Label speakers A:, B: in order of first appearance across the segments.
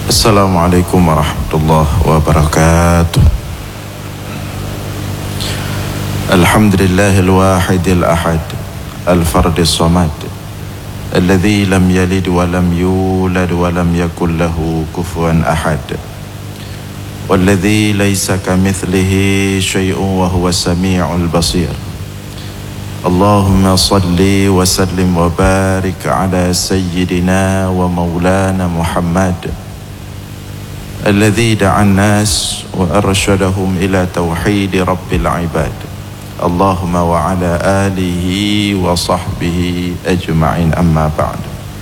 A: Assalamualaikum warahmatullahi wabarakatuh. Alhamdulillahil wahidil ahad, al-fardis samad, alladzi lam yalid wa lam yulad wa lam yakul lahu kufuwan ahad, walladzi laisa kamitslihi syai'un wa huwas samii'ul basir. Allahumma salli wa sallim wa barik ala sayyidina wa maulana Muhammad alladzi da'an nas wa arsyadahum ila tauhid rabbil ibad. Allahumma wa ala alihi wa sahbihi ajma'in, amma ba'd.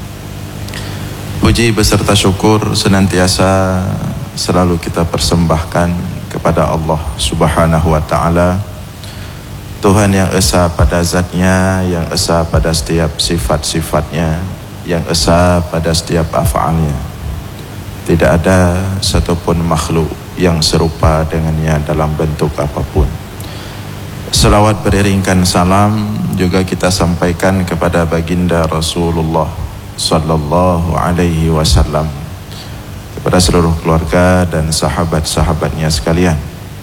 A: Puji beserta syukur senantiasa selalu kita persembahkan kepada Allah Subhanahu wa ta'ala, Tuhan yang esa pada zatnya, yang esa pada setiap sifat-sifatnya, yang esa pada setiap af'alnya. Tidak ada satupun makhluk yang serupa dengannya dalam bentuk apapun. Selawat beriringkan salam juga kita sampaikan kepada baginda Rasulullah sallallahu alaihi wasallam, kepada seluruh keluarga dan sahabat-sahabatnya sekalian.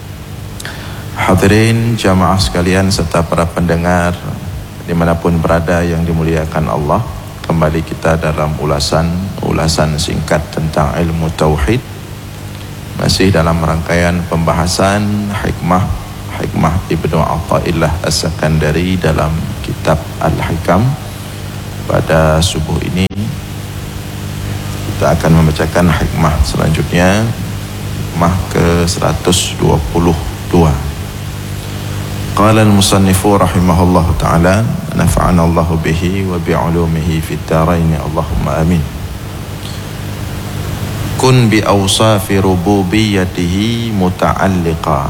A: Hadirin jamaah sekalian serta para pendengar dimanapun berada yang dimuliakan Allah, kembali kita dalam ulasan singkat tentang ilmu tauhid, masih dalam rangkaian pembahasan hikmah Ibnu Athaillah As-Sakandari dalam kitab Al-Hikam. Pada subuh ini kita akan membacakan hikmah selanjutnya, hikmah ke-122. Qala al-musannifu rahimahullahu ta'ala, nafa'ana Allahu bihi wa bi'ulumihi fid dharain, Allahumma amin. Kun bi awsafi rububiyyatihi muta'alliqa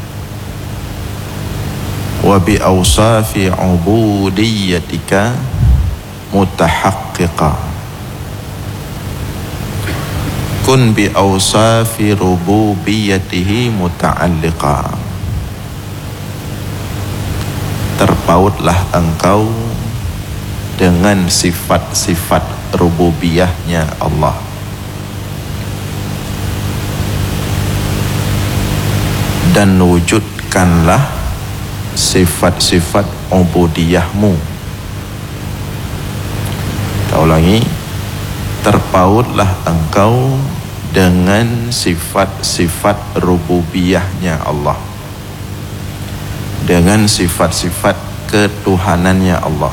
A: wa bi awsafi ubudiyyatika mutahaqqiqa. Kun bi awsafi rububiyyatihi muta'alliqa. Terpautlah engkau dengan sifat-sifat rububiyahnya Allah, dan wujudkanlah sifat-sifat ubudiyahmu. Kita ulangi, terpautlah engkau dengan sifat-sifat rububiyahnya Allah, dengan sifat-sifat ketuhanannya Allah,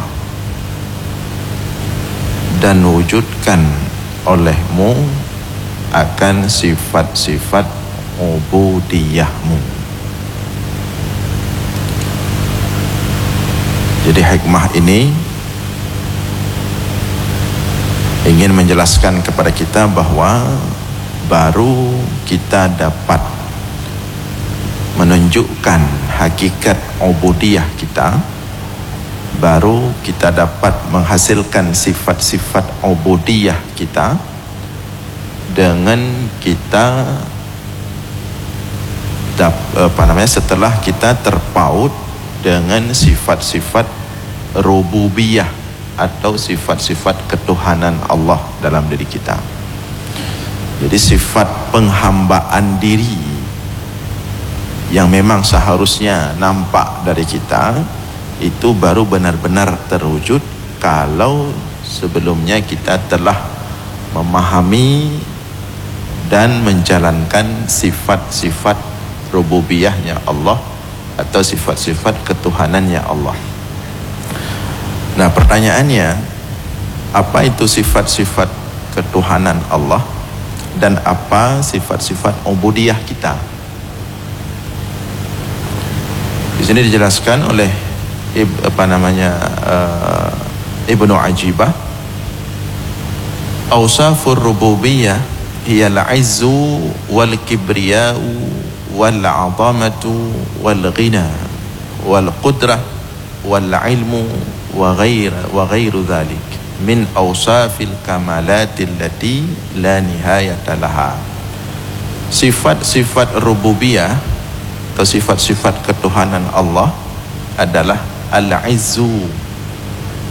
A: dan wujudkan olehmu akan sifat-sifat ubudiyahmu. Jadi hikmah ini ingin menjelaskan kepada kita bahwa baru kita dapat menunjukkan hakikat ubudiyah kita, baru kita dapat menghasilkan sifat-sifat ubudiyah kita dengan kita setelah kita terpaut dengan sifat-sifat rububiyah atau sifat-sifat ketuhanan Allah dalam diri kita. Jadi sifat penghambaan diri yang memang seharusnya nampak dari kita itu baru benar-benar terwujud kalau sebelumnya kita telah memahami dan menjalankan sifat-sifat rububiyahnya Allah atau sifat-sifat ketuhanannya Allah. Nah, pertanyaannya, apa itu sifat-sifat ketuhanan Allah dan apa sifat-sifat ubudiyah kita? Di sini dijelaskan oleh Ibnu Ajibah, awsafur rububiyyah hiya al-'izzu wal kibriya'u wal 'azamatu wal ghina wal qudrah wal 'ilmu wa ghairu dhalik min awsafil kamalati allati la nihayata laha. Sifat-sifat rububiyah atau sifat-sifat ketuhanan Allah adalah al-'izzu,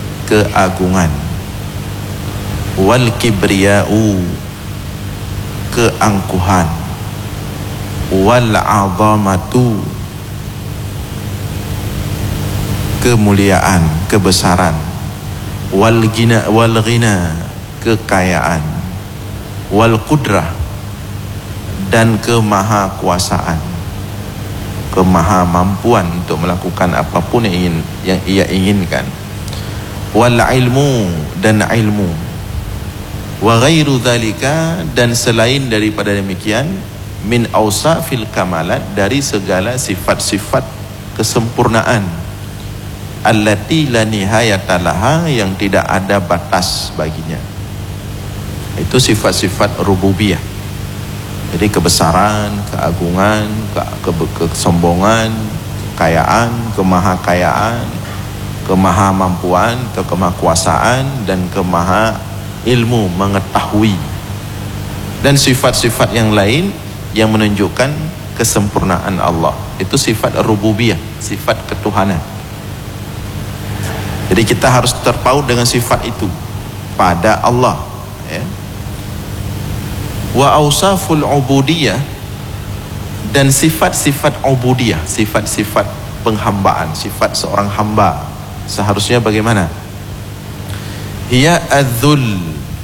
A: keagungan, wal kibriya'u, keangkuhan, wal 'azamatu, kemuliaan, kebesaran, wal ghina, kekayaan, wal qudrah, dan kemahakuasaan, kemahamampuan untuk melakukan apapun yang ia inginkan, wal ilmu, dan ilmu, wa ghairu dzalika, dan selain daripada demikian, min ausafil kamalat, dari segala sifat-sifat kesempurnaan, allati la nihayata laha, yang tidak ada batas baginya. Itu sifat-sifat rububiyah. Jadi kebesaran, keagungan, kesombongan, kekayaan, kemahakayaan, kemahamampuan atau kemahakuasaan, dan kemaha ilmu, mengetahui, dan sifat-sifat yang lain yang menunjukkan kesempurnaan Allah. Itu sifat rububiyah, sifat ketuhanan. Jadi kita harus terpaut dengan sifat itu pada Allah, ya. Wa ausaful ubudiyah, dan sifat-sifat ubudiyah, sifat-sifat penghambaan, sifat seorang hamba seharusnya bagaimana? Hiya adzul,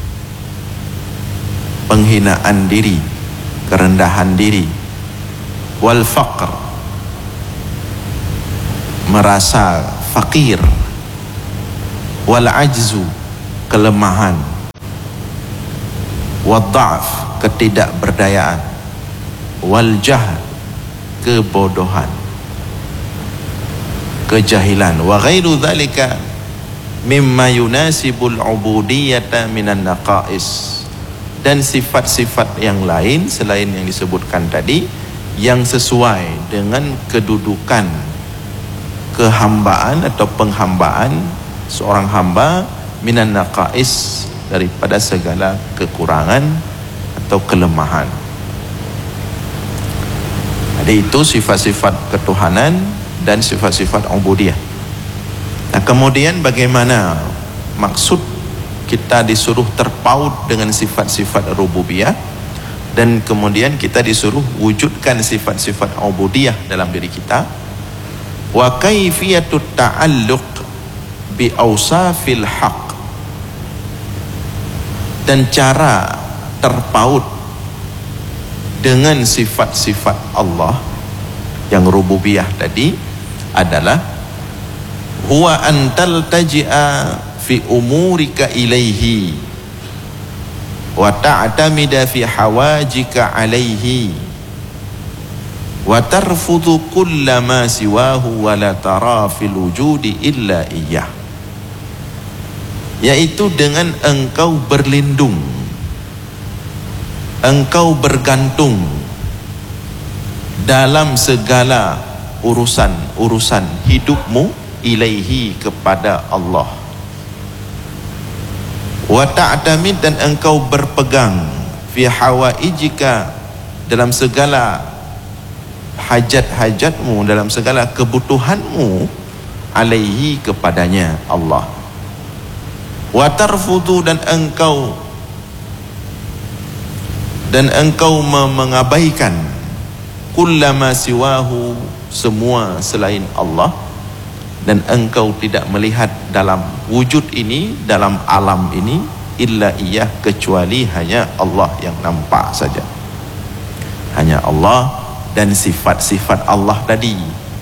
A: penghinaan diri, kerendahan diri, wal faqr, merasa fakir, wal ajzu, kelemahan, wal dha'f, ketidakberdayaan, wal jahl, kebodohan, kejahilan, wa ghairu dzalika mimma yunasibul ubudiyyata minan naqais, dan sifat-sifat yang lain selain yang disebutkan tadi yang sesuai dengan kedudukan kehambaan atau penghambaan seorang hamba, minan naqais, daripada segala kekurangan atau kelemahan. Jadi itu sifat-sifat ketuhanan dan sifat-sifat ubudiyah. Nah, kemudian bagaimana maksud kita disuruh terpaut dengan sifat-sifat rububiyah, dan kemudian kita disuruh wujudkan sifat-sifat ubudiyah dalam diri kita. Wa kaifiyatut ta'alluq bi awsafil haqq, dan cara terpaut dengan sifat-sifat Allah yang rububiyah tadi adalah huwa antal taji'a fi umurika ilaihi wa ta'tamida fi hawajika alaihi wa tarfudhu kulla ma siwahu wa la tara fil wujudi illa iyyah, yaitu dengan engkau berlindung, engkau bergantung dalam segala urusan hidupmu ilaihi, kepada Allah, wa ta'tamid, dan engkau berpegang fi hawaijika, dalam segala hajat-hajatmu, dalam segala kebutuhanmu, alaihi, kepadanya Allah, wa tarfudu, dan engkau mengabaikan kullama siwahu, semua selain Allah, dan engkau tidak melihat dalam wujud ini, dalam alam ini, illa iyah, kecuali hanya Allah yang nampak saja, hanya Allah dan sifat-sifat Allah tadi.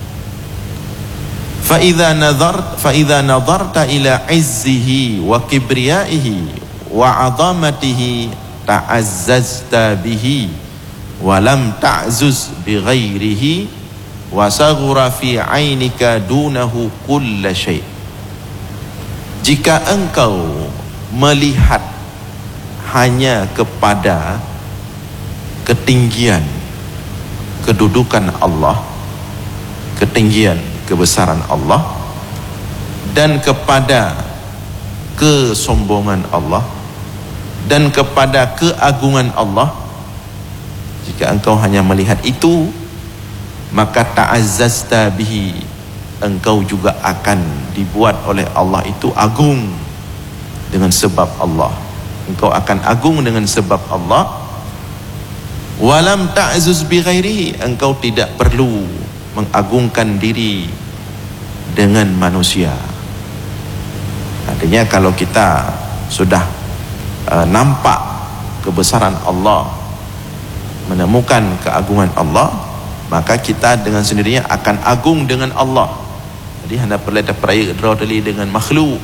A: Fa idza nadarta ila izzihi wa kibriyaihi wa 'azamatihi ta'azzazta bihi wa lam ta'zuz bi ghairihi wa saghura fi 'ainika dunahu kulla syai'. Jika engkau melihat hanya kepada ketinggian kedudukan Allah, ketinggian kebesaran Allah, dan kepada kesombongan Allah, dan kepada keagungan Allah, jika engkau hanya melihat itu, maka ta'azzazta bihi, engkau juga akan dibuat oleh Allah itu agung dengan sebab Allah. Engkau akan agung dengan sebab Allah. Walam ta'zuz bi ghairihi, engkau tidak perlu mengagungkan diri dengan manusia. Artinya kalau kita sudah nampak kebesaran Allah, menemukan keagungan Allah, maka kita dengan sendirinya akan agung dengan Allah. Jadi hana perlu terperaya dali dengan makhluk.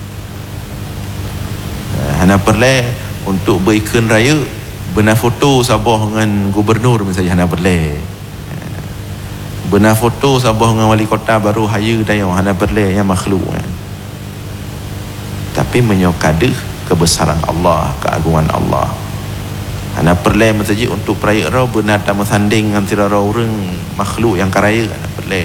A: Hana perlu untuk beriklan raya benar foto Sabah dengan gubernur misalnya, hana perlu. Benar foto Sabah dengan wali kota baru haya dayau, hana perlu yang makhluk. Tapi menyokada kebesaran Allah, keagungan Allah. Hana perlu masjid untuk peraya rau benar tak sanding antara orang makhluk yang karaya, hana perlu.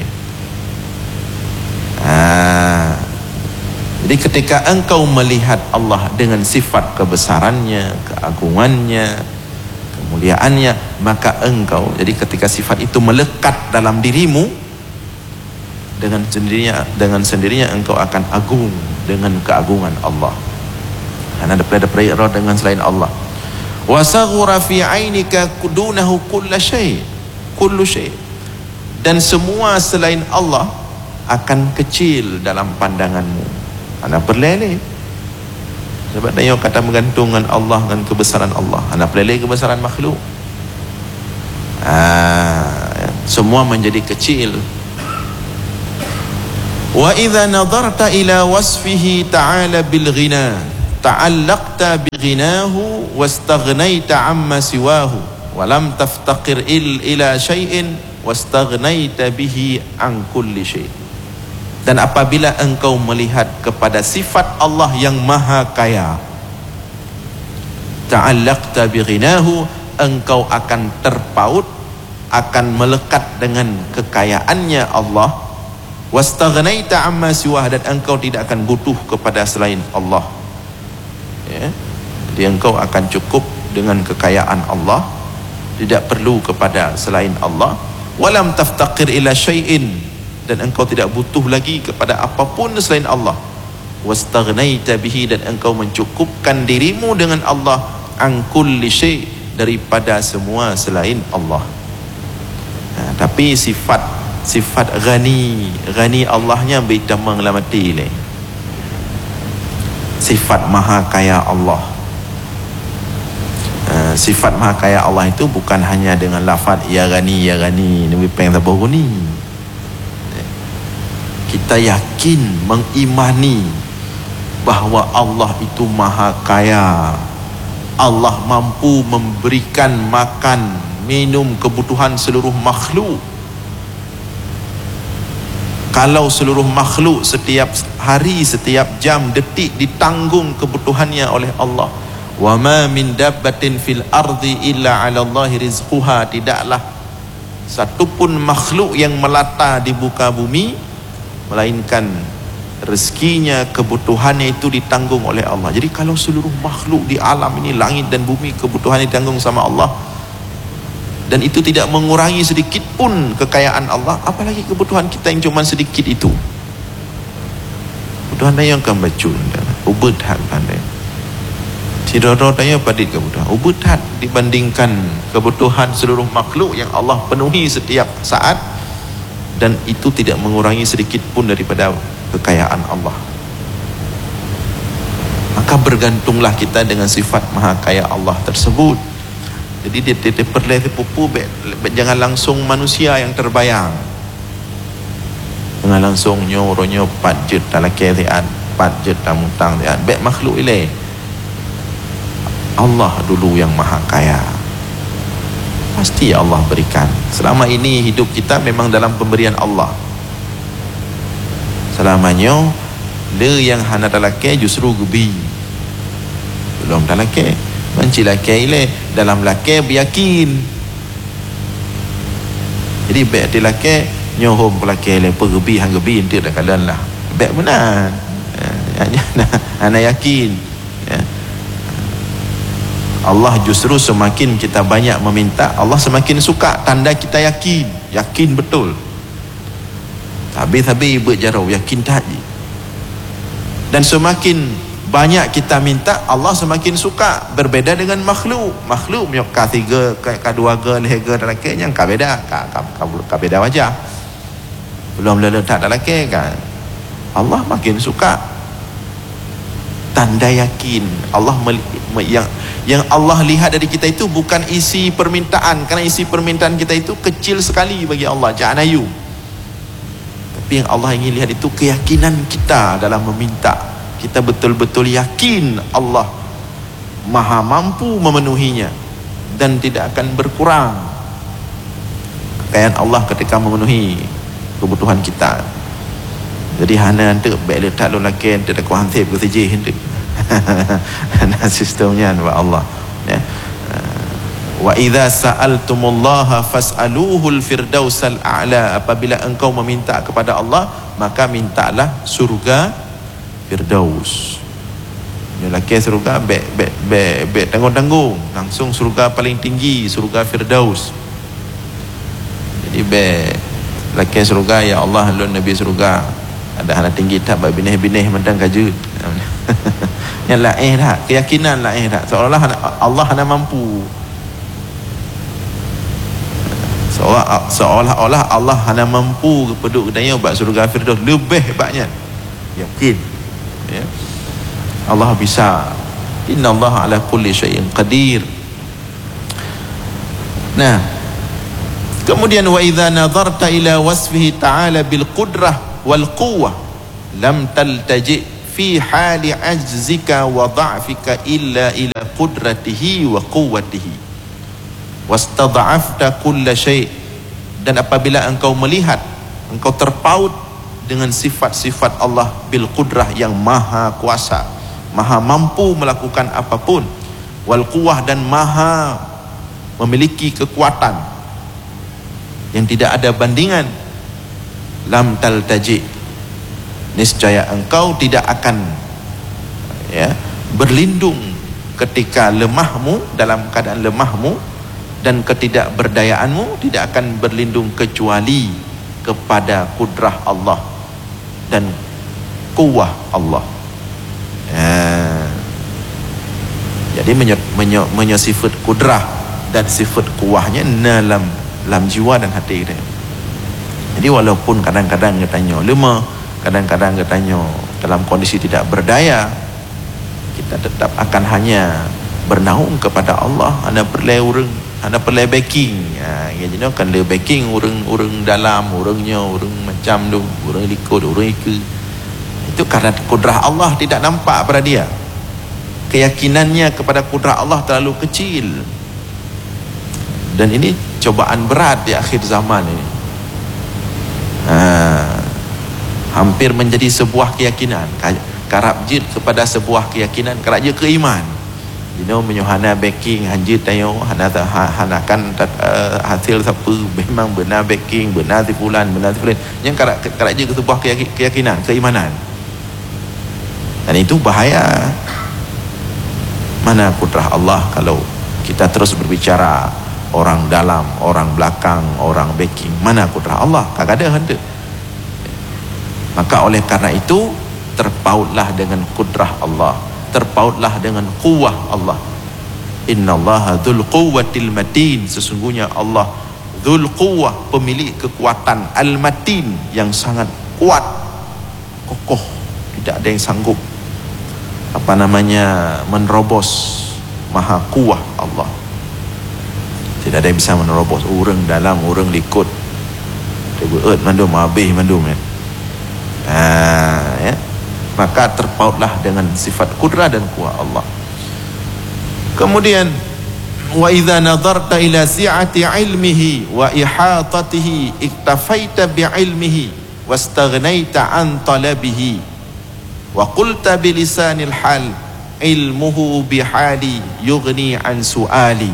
A: Jadi ketika engkau melihat Allah dengan sifat kebesarannya, keagungannya, kemuliaannya, maka engkau, jadi ketika sifat itu melekat dalam dirimu, dengan sendirinya engkau akan agung dengan keagungan Allah. Karena ada peraya dengan selain Allah. Wasaghura fi 'ainika dunahu kullu syai'. Dan semua selain Allah akan kecil dalam pandanganmu. Anda perlele. Sebab dia kata menggantungkan Allah dengan kebesaran Allah. Anda perlele kebesaran makhluk. Semua menjadi kecil. Wa idza nadarta ila wasfihi ta'ala bil ghina, ta'allaqta bi ghinahu wastaghnaita amma siwahu wa lam taftaqir ila syai'in wastaghnaita bihi an kulli syai'. Dan apabila engkau melihat kepada sifat Allah yang maha kaya, ta'allaqta bi ghinahu, engkau akan terpaut, akan melekat dengan kekayaannya Allah, wastaghnaita amma siwah, dan engkau tidak akan butuh kepada selain Allah. Ya. Jadi engkau akan cukup dengan kekayaan Allah, tidak perlu kepada selain Allah. Walam taftaqir ila syai'in, dan engkau tidak butuh lagi kepada apapun selain Allah. Wastaghnaita bihi, dan engkau mencukupkan dirimu dengan Allah, an kulli syai', daripada semua selain Allah. Tapi sifat ghani Allahnya bertamang la mati le. Sifat maha kaya Allah. Sifat maha kaya Allah itu bukan hanya dengan lafaz ya ghani nabi peng tabau ni. Kita yakin, mengimani bahawa Allah itu maha kaya. Allah mampu memberikan makan, minum, kebutuhan seluruh makhluk. Kalau seluruh makhluk setiap hari, setiap jam, detik ditanggung kebutuhannya oleh Allah. Wa ma min dabbatin fil ardi illa 'ala Allahi rizquha, tidaklah satupun makhluk yang melata di muka bumi melainkan rezekinya, kebutuhannya itu ditanggung oleh Allah. Jadi kalau seluruh makhluk di alam ini, langit dan bumi, kebutuhannya ditanggung sama Allah, dan itu tidak mengurangi sedikit pun kekayaan Allah, apalagi kebutuhan kita yang cuma sedikit itu. Kebutuhan yang akan bacun, ubudhat pandai. Sidoro tanya padit kebutuhan, ubudhat dibandingkan kebutuhan seluruh makhluk yang Allah penuhi setiap saat, dan itu tidak mengurangi sedikit pun daripada kekayaan Allah. Maka bergantunglah kita dengan sifat maha kaya Allah tersebut. Jadi dia perlu pupu, jangan langsung manusia yang terbayang. Jangan langsung nyoronyo 4 jut talake tian, 4 jut tamutang tian, bek makhluk ile. Allah dulu yang maha kaya. Pasti Allah berikan. Selama ini hidup kita memang dalam pemberian Allah. Selamanya le yang hana talake justru gebi. Belum talake, mencilake ile dalam lake beryakin. Jadi baik dilake nyohom pelake le pergebi hang gebi ente dah kalan lah. Baik benar. Ana yakin. Ya. Allah justru semakin kita banyak meminta, Allah semakin suka, tanda kita yakin betul. Habis berjarau yakin tak. Dan semakin banyak kita minta, Allah semakin suka. Berbeda dengan makhluk punya ketiga, kedua ga, lehega dan laki yang beda, beda wajah. Belum letak dalam laki kan. Allah makin suka. Tanda yakin Allah yang Allah lihat dari kita itu bukan isi permintaan, kerana isi permintaan kita itu kecil sekali bagi Allah, ja'anayu. Tapi yang Allah ingin lihat itu keyakinan kita dalam meminta. Kita betul-betul yakin Allah maha mampu memenuhinya dan tidak akan berkurang kekayaan Allah ketika memenuhi kebutuhan kita. Jadi hana nanti baik letak lu laki nanti tak kuat hantip ke sejih nanti. Nah sistemnya buat Allah ya. Wa idza sa'altumullaha fas'aluhul firdausal a'la. Apabila engkau meminta kepada Allah, maka mintalah surga firdaus. Lelaki surga bek tanggung-tanggung, langsung surga paling tinggi, surga firdaus. Jadi bek lelaki surga, ya Allah lu nabi surga ada hana tinggi tak binih-binih mendang kaju. Yang lain dah, keyakinan lain dah, seolah Allah hana mampu, seolah-olah Allah hana mampu penduduk kedaya buat surga firdaus lebih hebatnya. Yakin ya, Allah bisa. Innallaha ala kulli syai'in qadir. Nah, kemudian wa idza nadarta ila wasfihi ta'ala bil qudrah wal quwwah lam taltaji fi hali ajzika wa dha'fika illa ila qudratihi wa quwwatihi wastad'afta kulla syai'. Dan apabila engkau melihat, engkau terpaut dengan sifat-sifat Allah bil qudrah yang maha kuasa, maha mampu melakukan apapun, wal quwwah dan maha memiliki kekuatan yang tidak ada bandingan, lam taltaji, niscaya engkau tidak akan ya berlindung ketika lemahmu, dalam keadaan lemahmu dan ketidakberdayaanmu, tidak akan berlindung kecuali kepada kudrah Allah dan kuwah Allah. Jadi menyifat kudrah dan sifat kuwahnya dalam jiwa dan hati kita. Jadi walaupun kadang-kadang kita tanya lemah, kadang-kadang kita tanya dalam kondisi tidak berdaya, kita tetap akan hanya bernaung kepada Allah. Anda perlu backing. Jadi kan le backing orang dalam, orangnya orang macam tu, orang likut, orang ikut. Itu karena kudrah Allah tidak nampak pada dia. Keyakinannya kepada kudrah Allah terlalu kecil. Dan ini cobaan berat di akhir zaman ini. Hampir menjadi sebuah keyakinan. Karab jid kepada sebuah keyakinan, karab je ke iman. Menyuhana backing hanjit tayo hanakan hasil siapa memang benar backing, benar tipulan, benar tipulan. Yang karab je ke sebuah keyakinan, keimanan. Dan itu bahaya. Mana kudrah Allah kalau kita terus berbicara orang dalam, orang belakang, orang backing? Mana kudrah Allah? Kagak ada hendak. Maka oleh karena itu, terpautlah dengan kudrah Allah, terpautlah dengan kuwah Allah. Innallaha dzul quwwatil matin. Sesungguhnya Allah dzul quwwah, pemilik kekuatan, al-matin, yang sangat kuat, kokoh, tidak ada yang sanggup menerobos maha kuwah Allah. Tidak ada yang bisa menerobos. Orang dalam, orang likut, dia mandum habis mandum ya. Ya. Maka terpautlah dengan sifat kudrah dan kuwah Allah. Kemudian wa idza nadarta ila si'ati ilmihi wa ihatatihi iktafaita bi ilmihi wastaghnaita an talabihi wa qulta bi lisanil hal ilmuhu bi hali yughni an su'ali.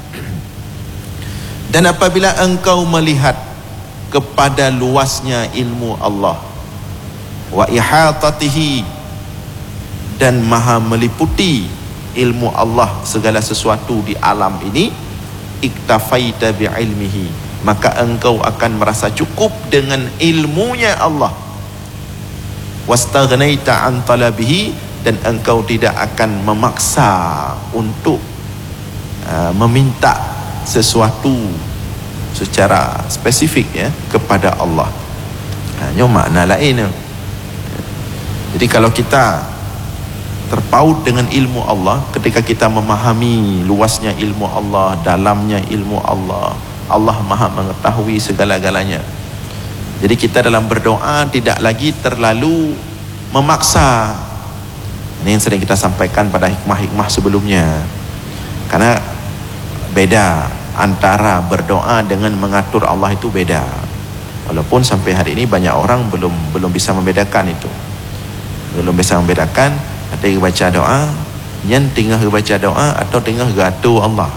A: Dan apabila engkau melihat kepada luasnya ilmu Allah, wa ihatatihi, dan maha meliputi ilmu Allah segala sesuatu di alam ini, iktafaita bi ilmihi, maka engkau akan merasa cukup dengan ilmunya Allah. Wastaghnaita an talabihi, dan engkau tidak akan memaksa untuk meminta sesuatu secara spesifik ya kepada Allah. Hanya makna lain. Jadi kalau kita terpaut dengan ilmu Allah, ketika kita memahami luasnya ilmu Allah, dalamnya ilmu Allah, Allah maha mengetahui segala-galanya. Jadi kita dalam berdoa tidak lagi terlalu memaksa. Ini yang sering kita sampaikan pada hikmah-hikmah sebelumnya. Karena beda antara berdoa dengan mengatur Allah, itu beda. Walaupun sampai hari ini banyak orang belum bisa membedakan itu. Belum bisa membedakan ada baca doa, yang tengah baca doa atau tengah gaduh Allah.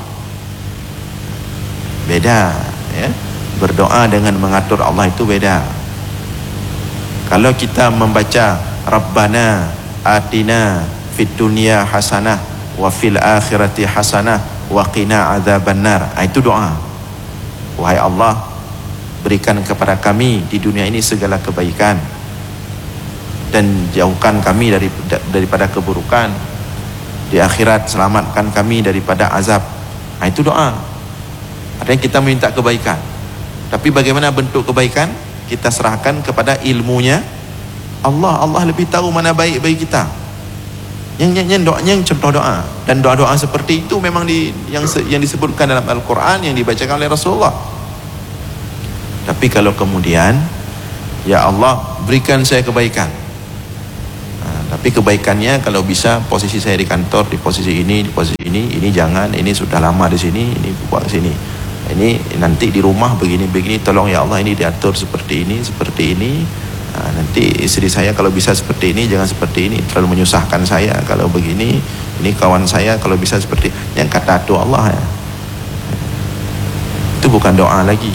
A: Beda ya. Berdoa dengan mengatur Allah itu beda. Kalau kita membaca Rabbana atina fid dunya hasanah wa fil akhirati hasanah wa qina adzabannar, itu doa. Wahai Allah, berikan kepada kami di dunia ini segala kebaikan dan jauhkan kami daripada keburukan. Di akhirat selamatkan kami daripada azab. Itu doa. Artinya kita minta kebaikan. Tapi bagaimana bentuk kebaikan? Kita serahkan kepada ilmunya Allah. Allah lebih tahu mana baik bagi kita. Yang contoh doa. Dan doa-doa seperti itu memang yang disebutkan dalam Al-Quran, yang dibacakan oleh Rasulullah. Tapi kalau kemudian, ya Allah berikan saya kebaikan. Tapi kebaikannya kalau bisa posisi saya di kantor di posisi ini jangan, ini sudah lama di sini, ini buat sini. Ini nanti di rumah begini, tolong ya Allah ini diatur seperti ini. Nanti istri saya kalau bisa seperti ini, jangan seperti ini, terlalu menyusahkan saya kalau begini. Ini kawan saya kalau bisa seperti yang kata doa Allah ya. Itu bukan doa lagi.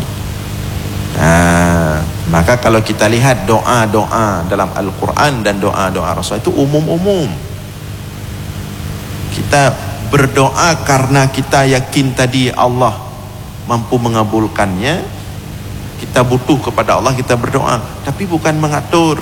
A: Maka kalau kita lihat doa-doa dalam Al-Quran dan doa-doa Rasul itu umum-umum. Kita berdoa karena kita yakin tadi Allah mampu mengabulkannya. Kita butuh kepada Allah, kita berdoa, tapi bukan mengatur.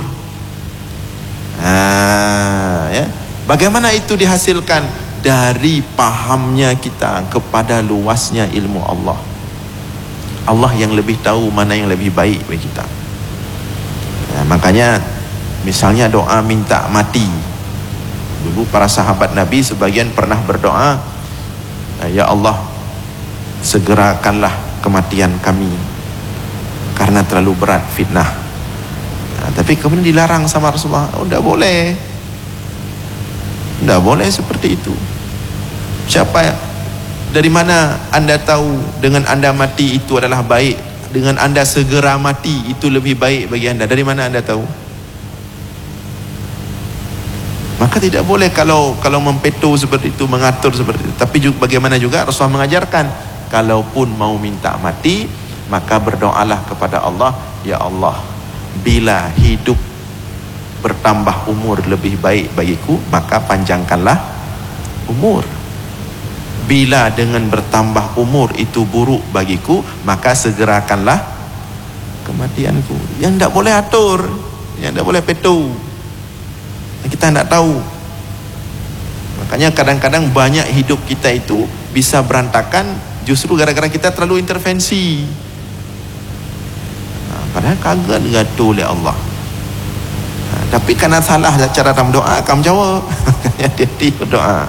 A: Ya. Bagaimana itu dihasilkan? Dari pahamnya kita kepada luasnya ilmu Allah. Allah yang lebih tahu mana yang lebih baik bagi kita. Makanya misalnya doa minta mati. Dulu para sahabat Nabi sebagian pernah berdoa, ya Allah segerakanlah kematian kami karena terlalu berat fitnah. Tapi kemudian dilarang sama Rasulullah. Tidak boleh. Tidak boleh seperti itu. Dari mana anda tahu dengan anda mati itu adalah baik, dengan anda segera mati itu lebih baik bagi anda? Dari mana anda tahu? Maka tidak boleh kalau mempeto seperti itu, mengatur seperti itu. Tapi juga, bagaimana juga Rasulullah mengajarkan, kalaupun mau minta mati, maka berdoalah kepada Allah, ya Allah, bila hidup bertambah umur lebih baik bagiku, maka panjangkanlah umur. Bila dengan bertambah umur itu buruk bagiku, maka segerakanlah kematianku. Yang tidak boleh atur, yang tidak boleh petu. Kita tidak tahu. Makanya kadang-kadang banyak hidup kita itu bisa berantakan justru gara-gara kita terlalu intervensi. Padahal kagak digaduh oleh Allah. Tapi karena salah cara dalam doa, kamu jawab. Hati-hati berdoa.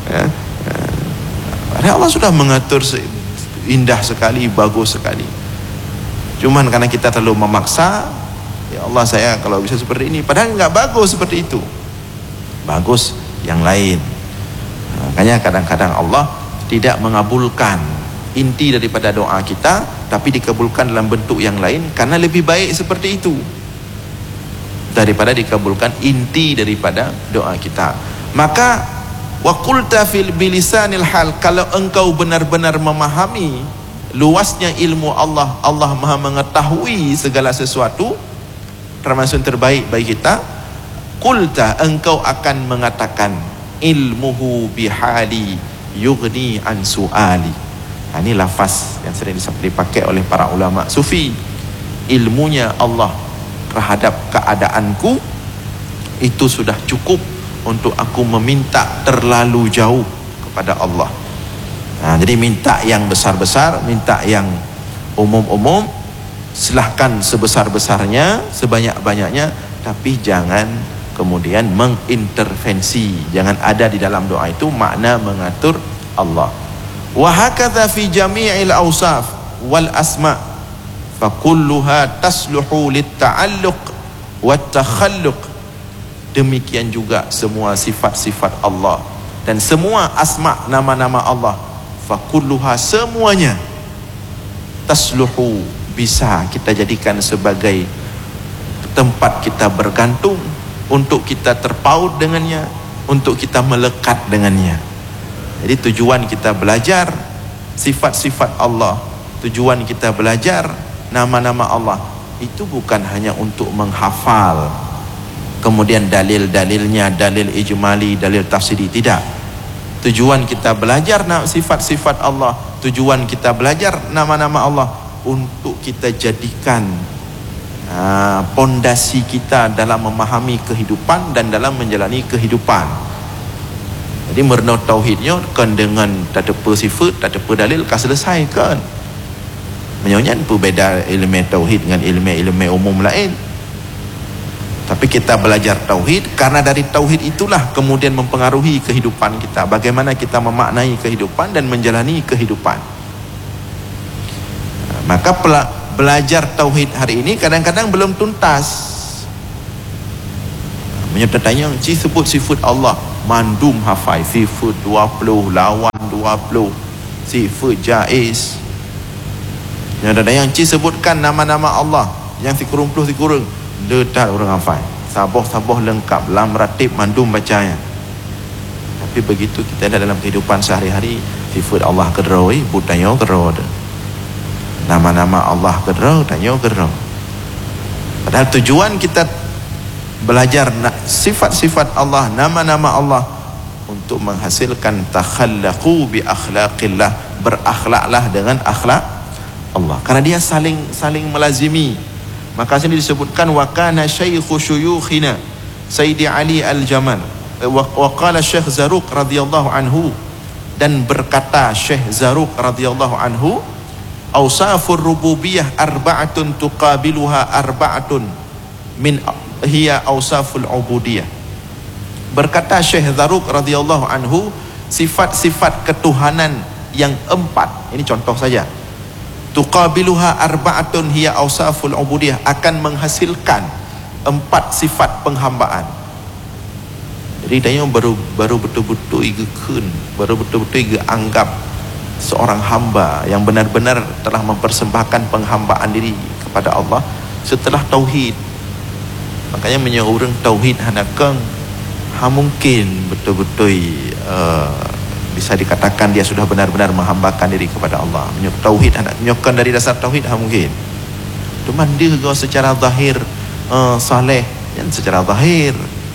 A: Padahal Allah sudah mengatur indah sekali, bagus sekali. Cuman karena kita terlalu memaksa, ya Allah saya kalau bisa seperti ini. Padahal nggak bagus seperti itu. Bagus yang lain. Makanya kadang-kadang Allah tidak mengabulkan inti daripada doa kita, tapi dikabulkan dalam bentuk yang lain karena lebih baik seperti itu daripada dikabulkan inti daripada doa kita. Maka wa qulta fil bilisanil hal, kalau engkau benar-benar memahami luasnya ilmu Allah, Allah Maha mengetahui segala sesuatu termasuk terbaik bagi kita, qulta, engkau akan mengatakan ilmuhu bihali yughni an suali. Ini lafaz yang sering dipakai oleh para ulama sufi. Ilmunya Allah terhadap keadaanku itu sudah cukup untuk aku meminta terlalu jauh kepada Allah. Jadi minta yang besar-besar, minta yang umum-umum, silahkan sebesar-besarnya, sebanyak-banyaknya, tapi jangan kemudian mengintervensi, jangan ada di dalam doa itu makna mengatur Allah. Wa hakadha fi jami'il awsaf wal asma' fa kulluha tasluhu lit ta'alluq wat takhalluq. Demikian juga semua sifat-sifat Allah dan semua asma' nama-nama Allah, fa kulluha semuanya tasluhu bisa kita jadikan sebagai tempat kita bergantung, untuk kita terpaut dengannya, untuk kita melekat dengannya. Jadi tujuan kita belajar sifat-sifat Allah, tujuan kita belajar nama-nama Allah itu bukan hanya untuk menghafal kemudian dalil-dalilnya, dalil ijmali, dalil tafsiri, tidak. Tujuan kita belajar sifat-sifat Allah, tujuan kita belajar nama-nama Allah untuk kita jadikan pondasi kita dalam memahami kehidupan dan dalam menjalani kehidupan. Jadi merna tauhidnya kan dengan tak ada sifat, tak ada dalil, kan selesai kan. Menyonya apa beda ilmu tauhid dengan ilmu umum lain. Tapi kita belajar tauhid karena dari tauhid itulah kemudian mempengaruhi kehidupan kita, bagaimana kita memaknai kehidupan dan menjalani kehidupan. Maka belajar tauhid hari ini kadang-kadang belum tuntas. Menyertanya sebut sifat Allah, mandum hafai sifat 20, lawan 20, sifat jaiz. Yang sebutkan nama-nama Allah yang sikurung letak orang hafai, sabah lengkap, lam ratib mandum bacanya. Tapi begitu kita ada dalam kehidupan sehari-hari, sifat Allah keroi budaya keroi, nama-nama Allah gerau, tanya gerau. Padahal tujuan kita belajar sifat-sifat Allah, nama-nama Allah untuk menghasilkan takhallaqu bi akhlaqillah, berakhlaklah dengan akhlak Allah, karena dia saling melazimi. Maka sini disebutkan wa kana syaikhu syuyukhina Sayyidi Ali Al-Jamal wa qala Syekh Zarruq radhiyallahu anhu, dan berkata Syekh Zarruq radhiyallahu anhu, awsafur rububiyah arba'atun tuqabiluha arba'atun min hiya awsaful ubudiyah. Berkata Syekh Zarruq radhiyallahu anhu, sifat-sifat ketuhanan yang 4, ini contoh saja, tuqabiluha arba'atun hiya awsaful ubudiyah, akan menghasilkan 4 sifat penghambaan. Jadi dia baru betul-betul igekun, baru betul-betul anggap seorang hamba yang benar-benar telah mempersembahkan penghambaan diri kepada Allah setelah tauhid. Makanya menyeorang tauhid hanakang mungkin betul-betul bisa dikatakan dia sudah benar-benar menghambakan diri kepada Allah. Tauhid anak menyokan dari dasar tauhid mungkin. Cuma dia juga secara zahir saleh, dan secara zahir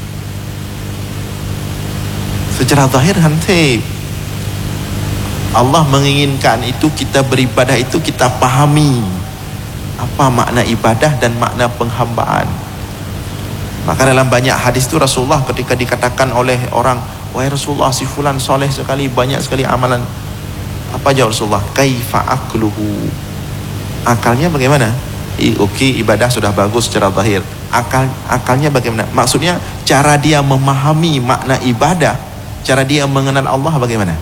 A: hantib. Allah menginginkan itu kita beribadah itu kita pahami apa makna ibadah dan makna penghambaan. Maka dalam banyak hadis itu Rasulullah ketika dikatakan oleh orang, wahai Rasulullah, si fulan soleh sekali, banyak sekali amalan, apa jawab Rasulullah? Kaifa akluhu, akalnya bagaimana? Okey, ibadah sudah bagus secara zahir, akalnya bagaimana? Maksudnya cara dia memahami makna ibadah, cara dia mengenal Allah bagaimana?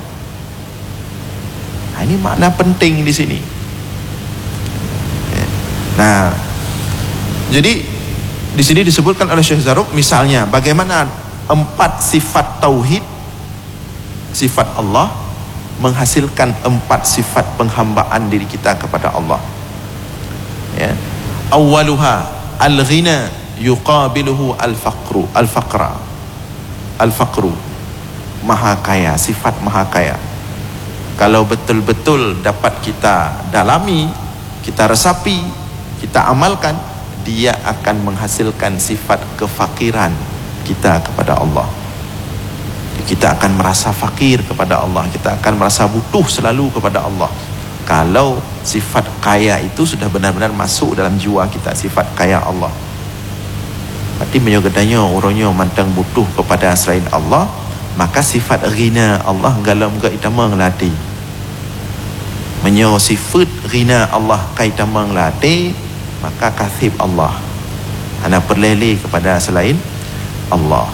A: Ini makna penting di sini. Nah, jadi di sini disebutkan oleh Syekh Zarruq misalnya bagaimana 4 sifat tauhid, sifat Allah menghasilkan 4 sifat penghambaan diri kita kepada Allah. Ya. Awwaluha al-ghina yuqabiluhu al-faqru, al-faqru, maha kaya, sifat maha kaya. Kalau betul-betul dapat kita dalami, kita resapi, kita amalkan, dia akan menghasilkan sifat kefakiran kita kepada Allah. Kita akan merasa fakir kepada Allah, kita akan merasa butuh selalu kepada Allah. Kalau sifat kaya itu sudah benar-benar masuk dalam jiwa kita, sifat kaya Allah. Berarti menyokatanya orangnya mantang butuh kepada selain Allah, maka sifat ghina Allah galam ke itama ngelati. Menyo sifat ghina Allah kaitama ngelati, maka kasib Allah. Ana perlele kepada selain Allah.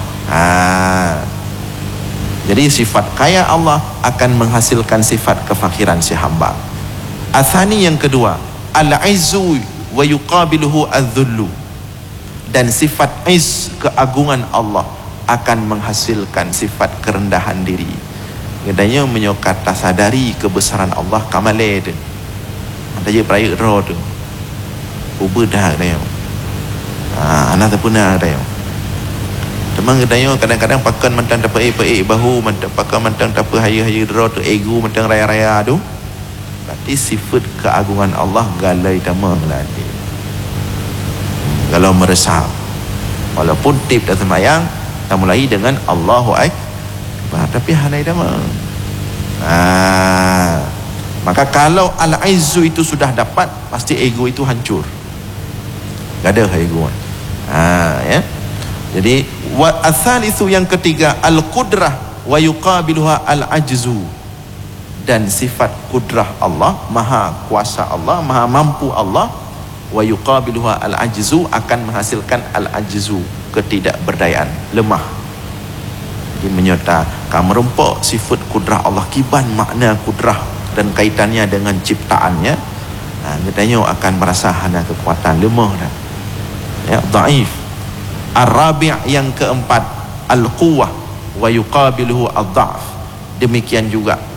A: Jadi sifat kaya Allah akan menghasilkan sifat kefakiran si hamba. Athani yang kedua, al-izzu wa yuqabiluhu adh-dhullu. Dan sifat iz, keagungan Allah, akan menghasilkan sifat kerendahan diri. Katanya menyokat tak sadari kebesaran Allah kamale tu. Ada je peraya roh tu. Ubah dah dia. Anak tak pernah dia. Teman katanya kadang-kadang pakan mentang tak peik bahu, mentang pakan mentang tak haya-haya roh tu, ego mentang raya-raya tu. Berarti sifat keagungan Allah galai tama melati. Kalau meresap, walaupun tip dan semayang, kita mulai dengan Allahu Akbar, tapi hanai dah maka kalau al-izzu itu sudah dapat, pasti ego itu hancur. Gak ada ego. Ya. Jadi wa atsalitsu yang ketiga, al-qudrah wa yuqabiluha al-ajzu. Dan sifat kudrah Allah, maha kuasa Allah, maha mampu Allah, wa yuqabiluha al-ajzu, akan menghasilkan al-ajzu, ketidakberdayaan, lemah. Jadi menyerta merempok sifat kudrah Allah, kiban makna kudrah dan kaitannya dengan ciptaannya, katanya akan merasa hana kekuatan, lemah dah. Ya, dhaif. Ar-rabi' yang keempat, al-quwwah wa yuqabiluhu ad-dha'f. Demikian juga